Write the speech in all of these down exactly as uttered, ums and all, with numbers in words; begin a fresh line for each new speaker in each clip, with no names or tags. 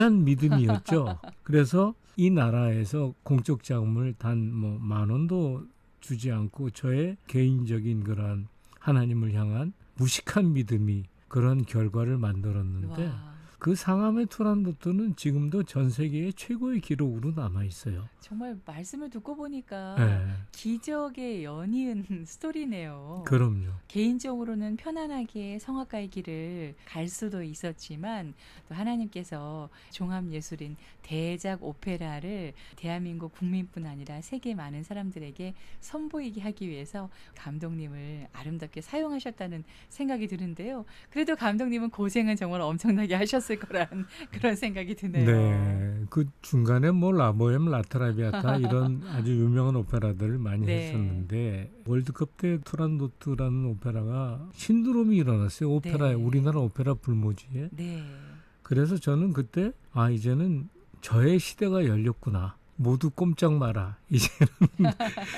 믿음이었죠. 그래서 이 나라에서 공적 자금을 단 뭐 만 원도 주지 않고 저의 개인적인 그러한 하나님을 향한 무식한 믿음이 그런 결과를 만들었는데
와.
그 상암의 투란도트는 지금도 전 세계의 최고의 기록으로 남아 있어요.
정말 말씀을 듣고 보니까
네.
기적의 연이은 스토리네요.
그럼요.
개인적으로는 편안하게 성악가의 길을 갈 수도 있었지만 또 하나님께서 종합예술인 대작 오페라를 대한민국 국민뿐 아니라 세계 많은 사람들에게 선보이게 하기 위해서 감독님을 아름답게 사용하셨다는 생각이 드는데요. 그래도 감독님은 고생은 정말 엄청나게 하셨을 거란 그런 생각이 드네요.
네, 그 중간에 뭐 라보엠, 라트라비아타 이런 아주 유명한 오페라들을 많이
네.
했었는데 월드컵 때 투란도트라는 오페라가 신드롬이 일어났어요. 오페라에
네.
우리나라 오페라 불모지에.
네.
그래서 저는 그때 아 이제는 저의 시대가 열렸구나. 모두 꼼짝 마라. 이제는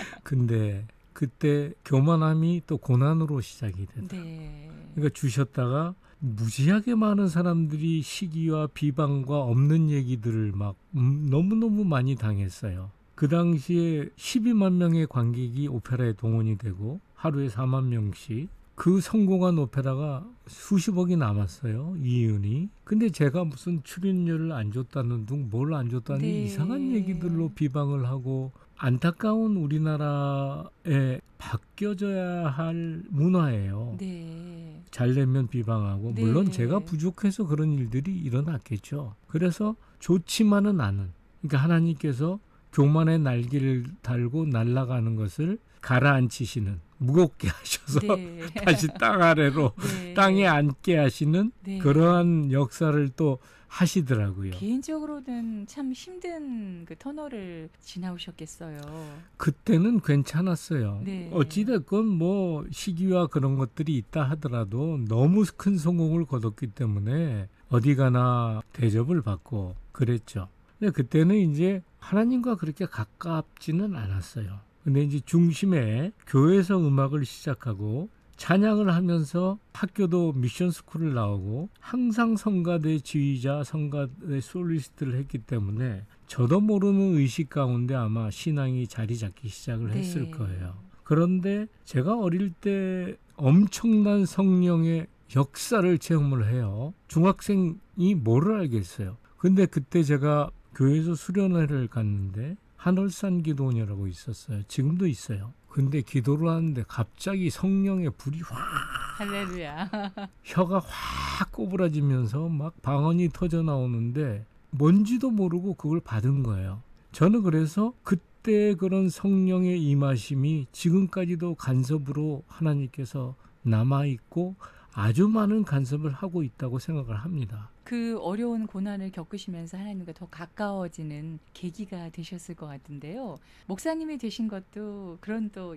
근데 그때 교만함이 또 고난으로 시작이 됐다.
네.
그러니까 주셨다가 무지하게 많은 사람들이 시기와 비방과 없는 얘기들을 막 음, 너무너무 많이 당했어요. 그 당시에 십이만 명의 관객이 오페라에 동원이 되고 하루에 사만 명씩 그 성공한 오페라가 수십억이 남았어요. 이윤이. 근데 제가 무슨 출연료를 안 줬다는 둥 뭘 안 줬다는
네.
이상한 얘기들로 비방을 하고 안타까운 우리나라에 바뀌어져야 할 문화예요.
네.
잘되면 비방하고
네.
물론 제가 부족해서 그런 일들이 일어났겠죠. 그래서 좋지만은 않은 그러니까 하나님께서 교만의 날개를 달고 날아가는 것을 가라앉히시는 무겁게 하셔서
네.
다시 땅 아래로
네.
땅에 앉게 하시는
네.
그러한 역사를 또 하시더라고요.
개인적으로는 참 힘든 그 터널을 지나오셨겠어요.
그때는 괜찮았어요.
네.
어찌됐건 뭐 시기와 그런 것들이 있다 하더라도 너무 큰 성공을 거뒀기 때문에 어디 가나 대접을 받고 그랬죠. 근데 그때는 이제 하나님과 그렇게 가깝지는 않았어요. 근데 이제 중심에 교회에서 음악을 시작하고 찬양을 하면서 학교도 미션 스쿨을 나오고 항상 성가대 지휘자, 성가대 솔리스트를 했기 때문에 저도 모르는 의식 가운데 아마 신앙이 자리 잡기 시작을
네.
했을 거예요. 그런데 제가 어릴 때 엄청난 성령의 역사를 체험을 해요. 중학생이 뭐를 알겠어요. 근데 그때 제가 교회에서 수련회를 갔는데 한월산 기도원이라고 있었어요. 지금도 있어요. 근데 기도를 하는데 갑자기 성령의 불이 확
할렐루야.
혀가 확 꼬부라지면서 막 방언이 터져 나오는데 뭔지도 모르고 그걸 받은 거예요. 저는 그래서 그때 그런 성령의 임하심이 지금까지도 간섭으로 하나님께서 남아있고 아주 많은 간섭을 하고 있다고 생각을 합니다.
그 어려운 고난을 겪으시면서 하나님과 더 가까워지는 계기가 되셨을 것 같은데요. 목사님이 되신 것도 그런 또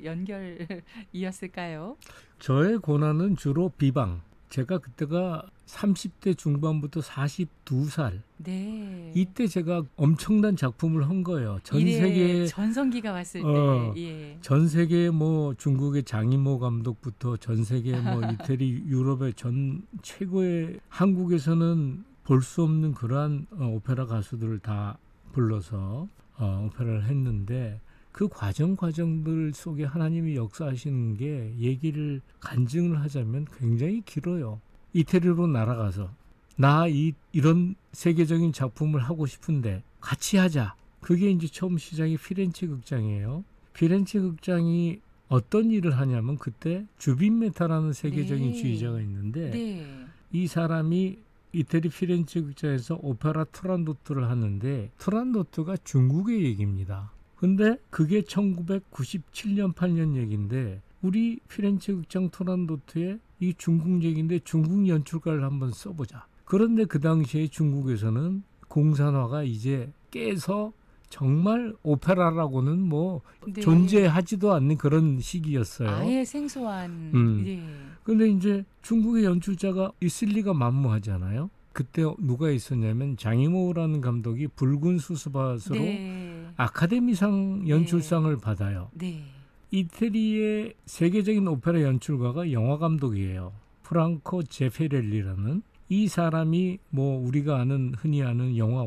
연결이었을까요?
저의 고난은 주로 비방. 제가 그때가 삼십 대 중반부터 사십두 살.
네.
이때 제가 엄청난 작품을 한 거예요. 전
이래
세계
전성기가 왔을
어,
때. 예.
전 세계 뭐 중국의 장이모 감독부터 전 세계 뭐 이태리 유럽의 전 최고의 한국에서는 볼 수 없는 그러한 어, 오페라 가수들을 다 불러서 어, 오페라를 했는데 그 과정 과정들 속에 하나님이 역사하시는 게 얘기를 간증을 하자면 굉장히 길어요. 이태리로 날아가서 나 이, 이런 세계적인 작품을 하고 싶은데 같이 하자. 그게 이제 처음 시작이 피렌체 극장이에요. 피렌체 극장이 어떤 일을 하냐면 그때 주빈메타라는 세계적인
네.
지휘자가 있는데
네.
이 사람이 이태리 피렌체 극장에서 오페라 투란도트를 하는데 투란도트가 중국의 얘기입니다. 근데 그게 천구백구십칠 년 팔 년 얘기인데 우리 피렌체 극장 투란도트에 이 중국 얘기인데 중국 연출가를 한번 써보자. 그런데 그 당시에 중국에서는 공산화가 이제 깨서 정말 오페라라고는 뭐
네.
존재하지도 않는 그런 시기였어요.
아예 생소한.
음.
예.
근데 이제 중국의 연출자가 있을 리가 만무하잖아요. 그때 누가 있었냐면 장이모라는 감독이 붉은 수수밭으로
네.
아카데미상 연출상을 네. 받아요.
네.
이태리의 세계적인 오페라 연출가가 영화 감독이에요. 프랑코 제페렐리라는. 이 사람이 뭐 우리가 아는 흔히 아는 영화